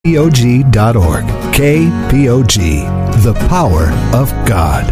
KPOG.org. KPOG, the power of God.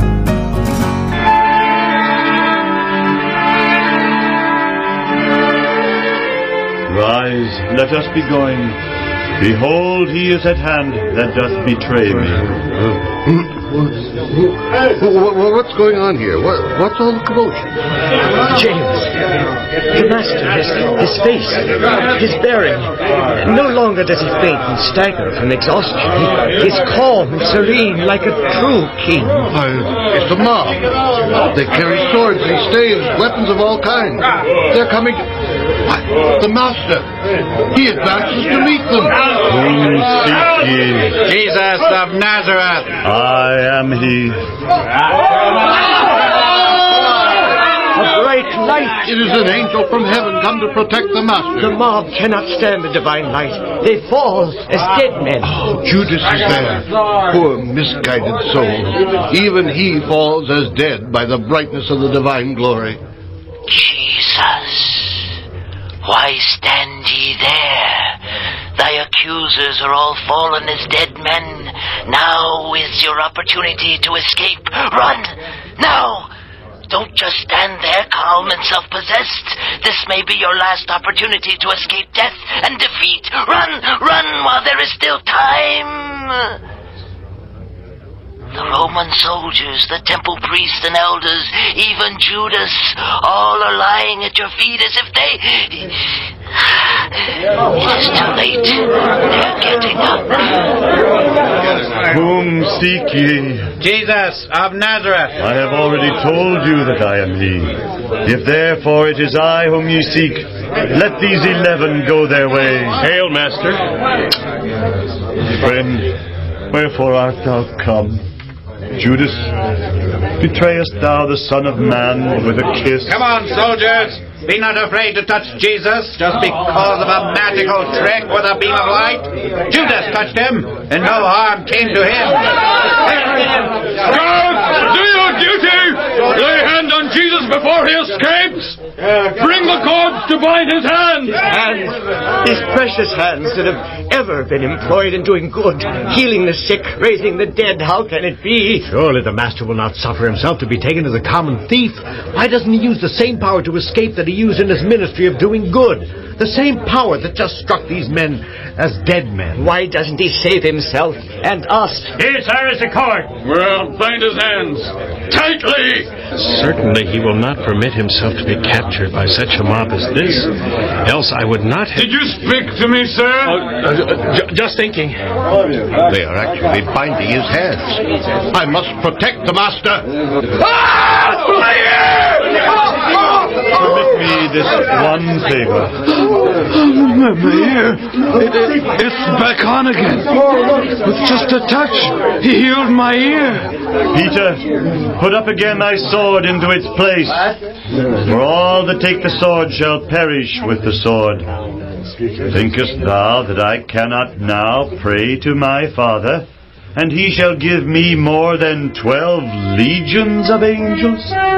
Rise, let us be going. Behold, he is at hand that doth betray me. What's going on here? What's all the commotion? James, the master, his face, his bearing. No longer does he faint and stagger from exhaustion. He's calm and serene like a true king. It's the mob. They carry swords and staves, weapons of all kinds. They're coming to... The master. He advances to meet them. Whom seek ye? Jesus of Nazareth. I am he. A bright light. It is an angel from heaven come to protect the master. The mob cannot stand the divine light. They fall as dead men. Judas is there. Poor misguided soul. Even he falls as dead by the brightness of the divine glory. Jesus, why stand ye there? Thy accusers are all fallen as dead men. Now is your opportunity to escape. Run! Now! Don't just stand there calm and self-possessed. This may be your last opportunity to escape death and defeat. Run! Run while there is still time! The Roman soldiers, the temple priests and elders, even Judas, all are lying at your feet as if they... It is too late. They're getting up. Whom seek ye? Jesus of Nazareth. I have already told you that I am he. If therefore it is I whom ye seek, let these 11 go their way. Hail, Master. Friend, wherefore art thou come? Judas, betrayest thou the Son of Man with a kiss? Come on, soldiers. Be not afraid to touch Jesus just because of a magical trick with a beam of light. Judas touched him, and no harm came to him. Guards, do your duty! Lay hand on Jesus before he escapes! Bring the cords to bind his hands! Hands, these precious hands that have ever been employed in doing good, healing the sick, raising the dead, how can it be? Surely the master will not suffer himself to be taken as a common thief. Why doesn't he use the same power to escape that he used in his ministry of doing good? The same power that just struck these men as dead men. Why doesn't he save himself and us? Here, sir, is the cord. Well, bind his hands tightly. Certainly he will not permit himself to be captured by such a mob as this. Else I would not have... Did you speak to me, sir? Just thinking. They are actually binding his hands. I must protect the master. Permit me this one favor. My ear. It's back on again. With just a touch, he healed my ear. Peter, put up again thy sword into its place. For all that take the sword shall perish with the sword. Thinkest thou that I cannot now pray to my Father, and he shall give me more than 12 legions of angels?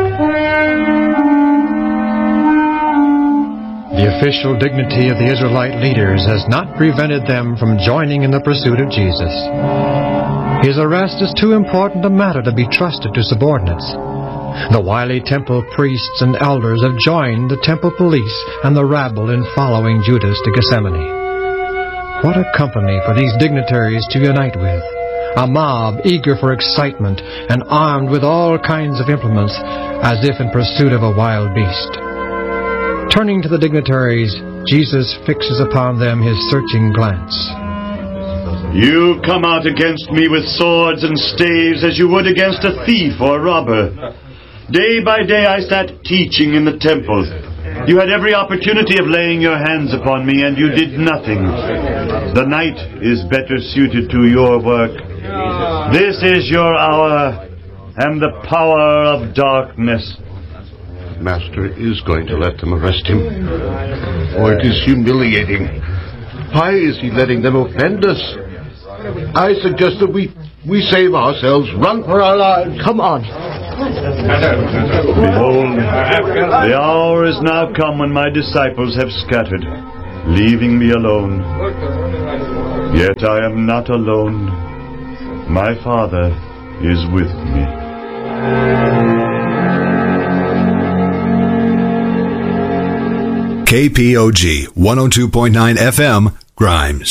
The official dignity of the Israelite leaders has not prevented them from joining in the pursuit of Jesus. His arrest is too important a matter to be trusted to subordinates. The wily temple priests and elders have joined the temple police and the rabble in following Judas to Gethsemane. What a company for these dignitaries to unite with. A mob eager for excitement and armed with all kinds of implements as if in pursuit of a wild beast. Turning to the dignitaries, Jesus fixes upon them his searching glance. You come out against me with swords and staves as you would against a thief or robber. Day by day I sat teaching in the temple. You had every opportunity of laying your hands upon me, and you did nothing. The night is better suited to your work. This is your hour, and the power of darkness. Master is going to let them arrest him. Oh, it is humiliating. Why is he letting them offend us? I suggest that we save ourselves, run for our lives. Come on. Behold, the hour is now come when my disciples have scattered, leaving me alone. Yet I am not alone. My Father is with me. KPOG 102.9 FM, Grimes.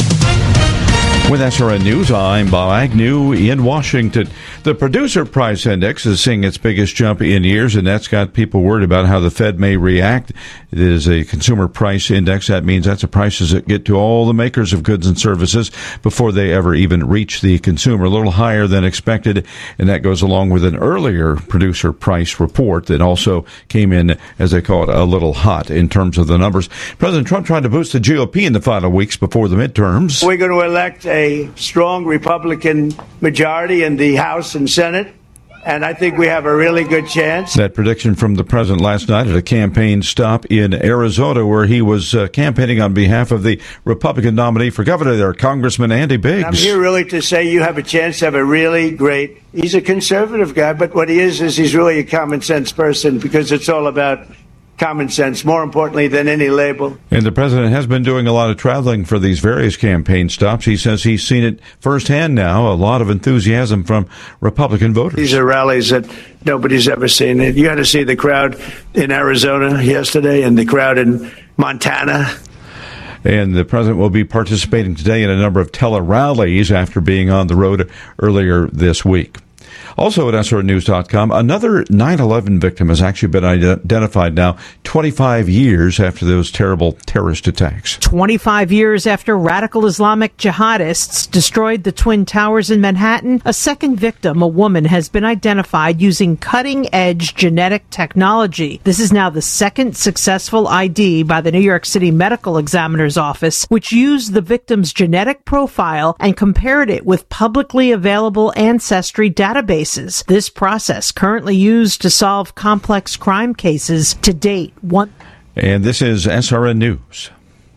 With SRN News, I'm Bob Agnew in Washington. The Producer Price Index is seeing its biggest jump in years, and that's got people worried about how the Fed may react. It is a consumer price index. That means that's the prices that get to all the makers of goods and services before they ever even reach the consumer. A little higher than expected, and that goes along with an earlier producer price report that also came in, as they call it, a little hot in terms of the numbers. President Trump tried to boost the GOP in the final weeks before the midterms. We're going to elect a strong Republican majority in the House and Senate, and I think we have a really good chance. That prediction from the president last night at a campaign stop in Arizona, where he was campaigning on behalf of the Republican nominee for governor there, Congressman Andy Biggs. I'm here really to say you have a chance to have a really great, he's a conservative guy, but what he is he's really a common sense person, because it's all about common sense, more importantly than any label. And the president has been doing a lot of traveling for these various campaign stops. He says he's seen it firsthand now, a lot of enthusiasm from Republican voters. These are rallies that nobody's ever seen. You had to see the crowd in Arizona yesterday and the crowd in Montana. And the president will be participating today in a number of tele-rallies after being on the road earlier this week. Also at SRNews.com, another 9/11 victim has actually been identified now 25 years after those terrible terrorist attacks. 25 years after radical Islamic jihadists destroyed the Twin Towers in Manhattan, a second victim, a woman, has been identified using cutting-edge genetic technology. This is now the second successful ID by the New York City Medical Examiner's Office, which used the victim's genetic profile and compared it with publicly available ancestry databases. This process currently used to solve complex crime cases to date. And this is SRN News.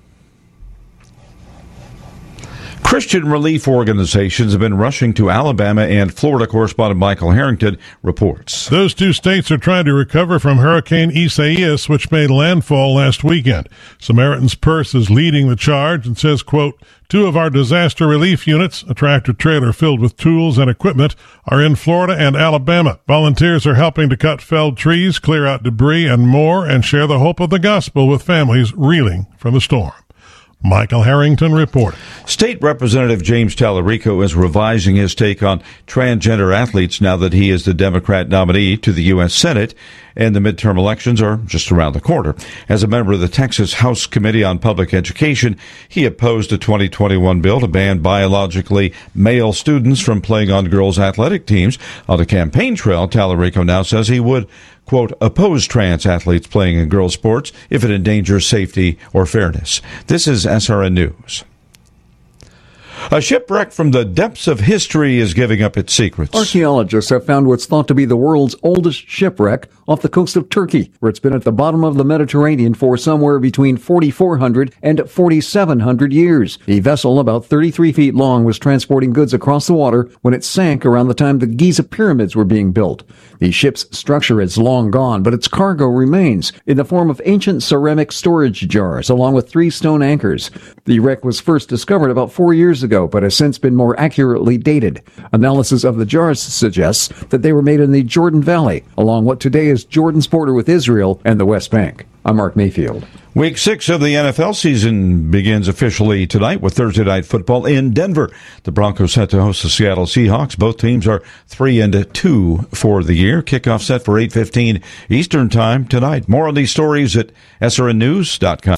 Christian relief organizations have been rushing to Alabama, and Florida correspondent Michael Harrington reports. Those two states are trying to recover from Hurricane Isaias, which made landfall last weekend. Samaritan's Purse is leading the charge and says, quote, 2 of our disaster relief units, a tractor-trailer filled with tools and equipment, are in Florida and Alabama. Volunteers are helping to cut felled trees, clear out debris, and more, and share the hope of the gospel with families reeling from the storm. Michael Harrington reporting. State Representative James Tallarico is revising his take on transgender athletes now that he is the Democrat nominee to the U.S. Senate, and the midterm elections are just around the corner. As a member of the Texas House Committee on Public Education, he opposed a 2021 bill to ban biologically male students from playing on girls' athletic teams. On the campaign trail, Tallarico now says he would, quote, oppose trans athletes playing in girls' sports if it endangers safety or fairness. This is SRN News. A shipwreck from the depths of history is giving up its secrets. Archaeologists have found what's thought to be the world's oldest shipwreck off the coast of Turkey, where it's been at the bottom of the Mediterranean for somewhere between 4,400 and 4,700 years. The vessel, about 33 feet long, was transporting goods across the water when it sank around the time the Giza pyramids were being built. The ship's structure is long gone, but its cargo remains in the form of ancient ceramic storage jars, along with 3 stone anchors. The wreck was first discovered about 4 years ago, but has since been more accurately dated. Analysis of the jars suggests that they were made in the Jordan Valley, along what today is Jordan's border with Israel and the West Bank. I'm Mark Mayfield. Week 6 of the NFL season begins officially tonight with Thursday Night Football in Denver. The Broncos set to host the Seattle Seahawks. Both teams are 3-2 for the year. Kickoff set for 8:15 Eastern Time tonight. More on these stories at srnnews.com.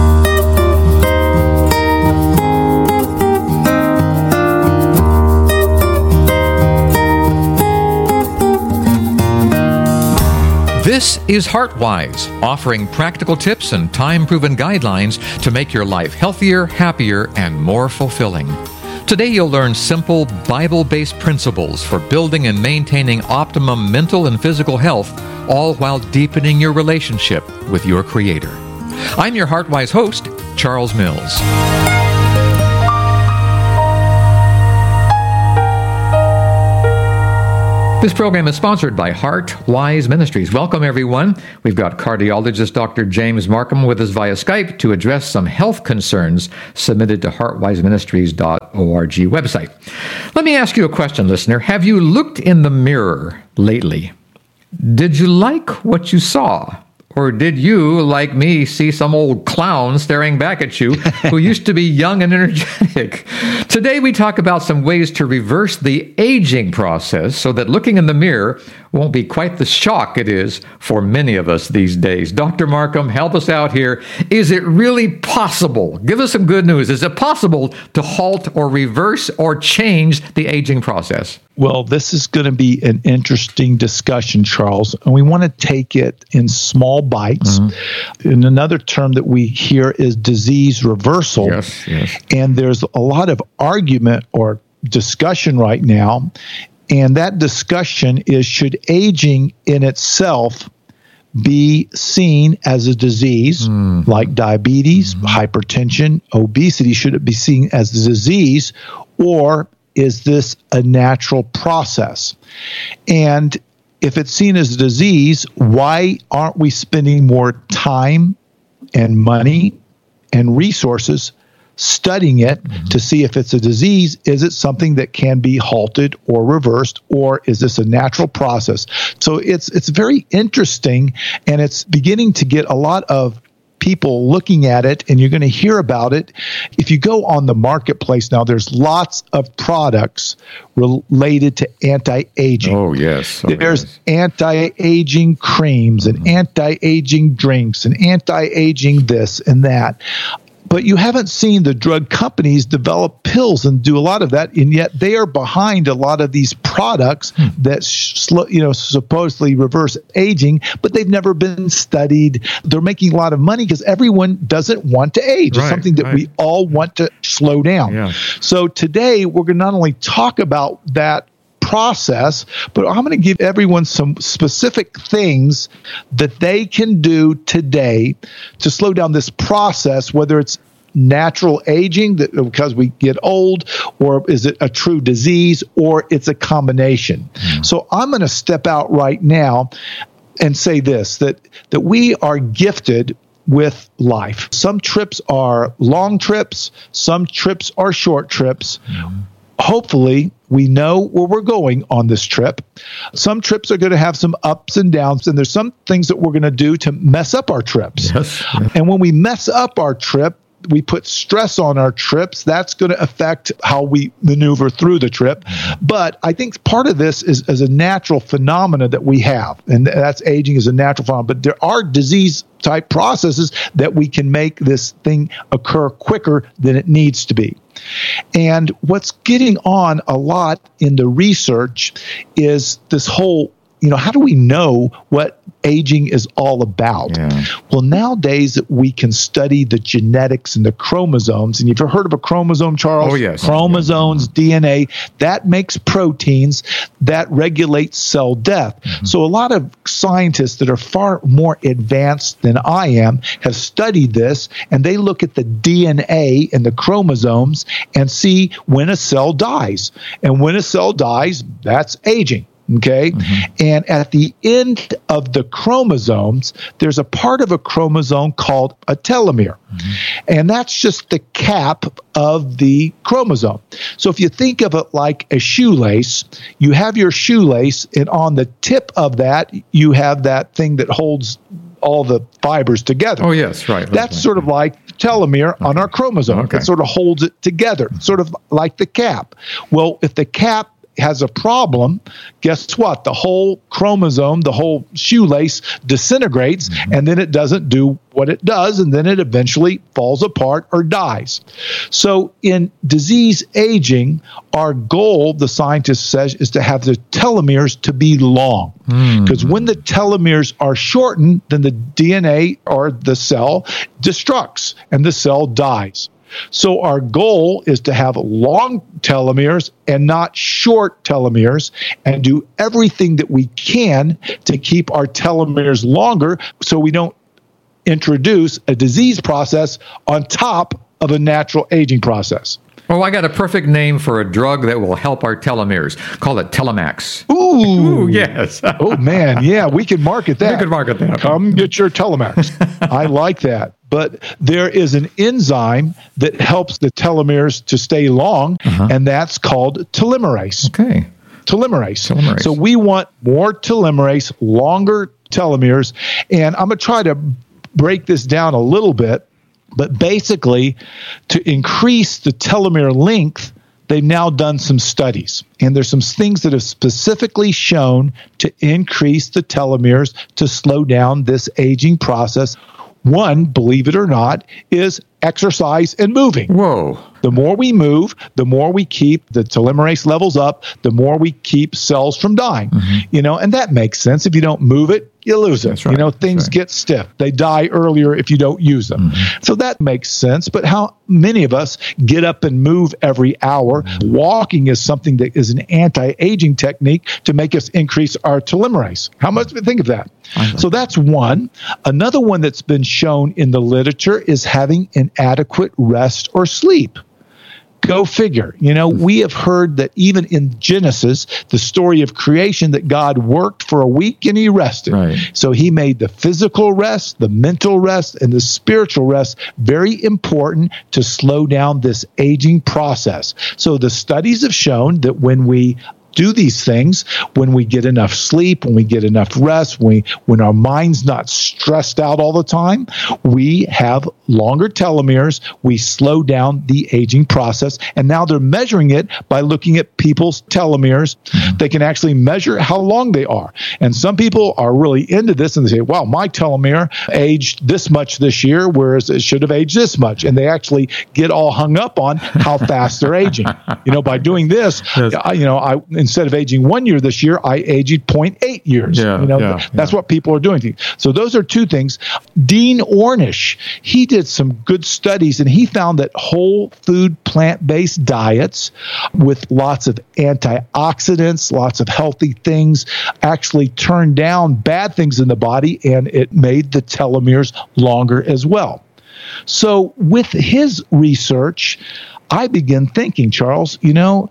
This is HeartWise, offering practical tips and time-proven guidelines to make your life healthier, happier, and more fulfilling. Today you'll learn simple, Bible-based principles for building and maintaining optimum mental and physical health, all while deepening your relationship with your Creator. I'm your HeartWise host, Charles Mills. This program is sponsored by Heart Wise Ministries. Welcome, everyone. We've got cardiologist Dr. James Markham with us via Skype to address some health concerns submitted to heartwiseministries.org website. Let me ask you a question, listener. Have you looked in the mirror lately? Did you like what you saw? Or did you, like me, see some old clown staring back at you who used to be young and energetic? Today we talk about some ways to reverse the aging process so that looking in the mirror won't be quite the shock it is for many of us these days. Dr. Markham, help us out here. Is it really possible? Give us some good news. Is it possible to halt or reverse or change the aging process? Well, this is going to be an interesting discussion, Charles, and we want to take it in small bites. Mm-hmm. And another term that we hear is disease reversal. Yes. And there's a lot of argument or discussion right now, and that discussion is, should aging in itself be seen as a disease like diabetes, hypertension, obesity? Should it be seen as a disease, or is this a natural process? And if it's seen as a disease, why aren't we spending more time and money and resources studying it to see if it's a disease? Is it something that can be halted or reversed, or is this a natural process? So it's very interesting, and it's beginning to get a lot of people looking at it, and you're going to hear about it. If you go on the marketplace now, there's lots of products related to anti-aging. Oh, yes. There's anti-aging creams and anti-aging drinks and anti-aging this and that. But you haven't seen the drug companies develop pills and do a lot of that, and yet they are behind a lot of these products that supposedly reverse aging, but they've never been studied. They're making a lot of money because everyone doesn't want to age. It's something that we all want to slow down. Yeah. So today we're going to not only talk about that process, but I'm going to give everyone some specific things that they can do today to slow down this process, whether it's natural aging because we get old, or is it a true disease, or it's a combination. So I'm going to step out right now and say this, that we are gifted with life. Some trips are long trips, some trips are short trips. Hopefully, we know where we're going on this trip. Some trips are going to have some ups and downs, and there's some things that we're going to do to mess up our trips. Yes. And when we mess up our trip, we put stress on our trips. That's going to affect how we maneuver through the trip. But I think part of this is a natural phenomena that we have, and that's aging is a natural phenomenon. But there are disease-type processes that we can make this thing occur quicker than it needs to be. And what's getting on a lot in the research is this whole, how do we know what aging is all about? Yeah. Well, nowadays we can study the genetics and the chromosomes. And you've heard of a chromosome, Charles? Oh, yes. Chromosomes, DNA, that makes proteins that regulate cell death. So a lot of scientists that are far more advanced than I am have studied this, and they look at the DNA and the chromosomes and see when a cell dies. And when a cell dies, that's aging. Okay. And at the end of the chromosomes, there's a part of a chromosome called a telomere. And that's just the cap of the chromosome. So if you think of it like a shoelace, you have your shoelace, and on the tip of that, you have that thing that holds all the fibers together. Oh, yes, right. That's sort of like the telomere on our chromosome. It sort of holds it together, sort of like the cap. Well, if the cap has a problem, guess what? The whole chromosome, the whole shoelace disintegrates, and then it doesn't do what it does, and then it eventually falls apart or dies. So in disease aging, our goal, the scientist says, is to have the telomeres to be long. Because when the telomeres are shortened, then the DNA or the cell destructs and the cell dies. So our goal is to have long telomeres and not short telomeres, and do everything that we can to keep our telomeres longer so we don't introduce a disease process on top of a natural aging process. Oh, I got a perfect name for a drug that will help our telomeres. Call it Telemax. Ooh, yes. Oh, man. Yeah, we could market that. We could market that. Come get your Telemax. I like that. But there is an enzyme that helps the telomeres to stay long, and that's called telomerase. Okay. Telomerase. So we want more telomerase, longer telomeres. And I'm going to try to break this down a little bit. But basically, to increase the telomere length, they've now done some studies. And there's some things that have specifically shown to increase the telomeres to slow down this aging process. One, believe it or not, is exercise and moving. Whoa. The more we move, the more we keep the telomerase levels up, the more we keep cells from dying. And that makes sense. If you don't move it, you lose it. Right. Things get stiff. They die earlier if you don't use them. So that makes sense. But how many of us get up and move every hour? Walking is something that is an anti-aging technique to make us increase our telomerase. How much do we think of that? So that's one. Another one that's been shown in the literature is having an adequate rest or sleep. Go figure. We have heard that even in Genesis, the story of creation, that God worked for a week and he rested. Right. So he made the physical rest, the mental rest, and the spiritual rest very important to slow down this aging process. So the studies have shown that when we do these things, when we get enough sleep, when we get enough rest, when our mind's not stressed out all the time, we have longer telomeres, we slow down the aging process. And now they're measuring it by looking at people's telomeres. They can actually measure how long they are. And some people are really into this and they say, wow, my telomere aged this much this year, whereas it should have aged this much. And they actually get all hung up on how fast they're aging. By doing this, I instead of aging 1 year this year, I aged 0.8 years. That's what people are doing. So those are two things. Dean Ornish, he did some good studies, and he found that whole food, plant-based diets with lots of antioxidants, lots of healthy things, actually turned down bad things in the body, and it made the telomeres longer as well. So with his research, I began thinking, Charles,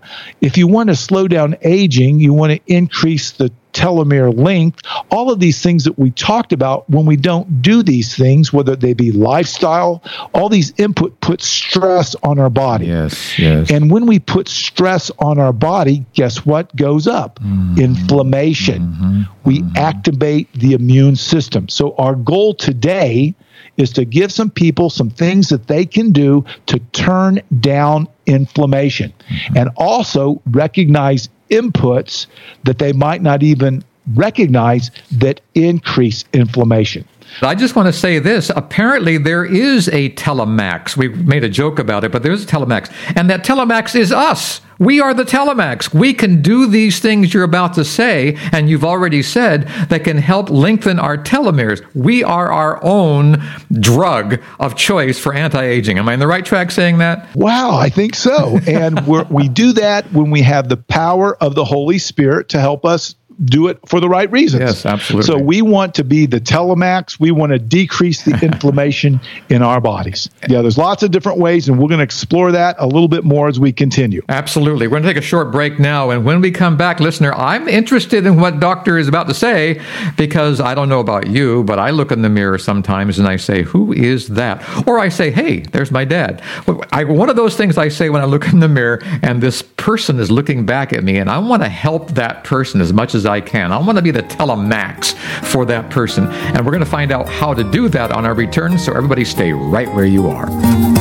if you want to slow down aging, you want to increase the telomere length, all of these things that we talked about, when we don't do these things, whether they be lifestyle, all these input put stress on our body. Yes. And when we put stress on our body, guess what goes up? Inflammation. We activate the immune system. So our goal today is to give some people some things that they can do to turn down inflammation and also recognize inputs that they might not even recognize that increase inflammation. I just want to say this. Apparently, there is a Telemax. We've made a joke about it, but there's a Telemax. And that Telemax is us. We are the Telemax. We can do these things you're about to say, and you've already said, that can help lengthen our telomeres. We are our own drug of choice for anti-aging. Am I in the right track saying that? Wow, I think so. And we do that when we have the power of the Holy Spirit to help us do it for the right reasons. Yes, absolutely. So we want to be the Telemax. We want to decrease the inflammation in our bodies. Yeah, there's lots of different ways, and we're going to explore that a little bit more as we continue. Absolutely. We're going to take a short break now, and when we come back, listener, I'm interested in what Doctor is about to say, because I don't know about you, but I look in the mirror sometimes and I say, who is that? Or I say, hey, there's my dad. One of those things I say when I look in the mirror and this person is looking back at me, and I want to help that person as much as I can. I want to be the Telemax for that person. And we're going to find out how to do that on our return, so everybody stay right where you are.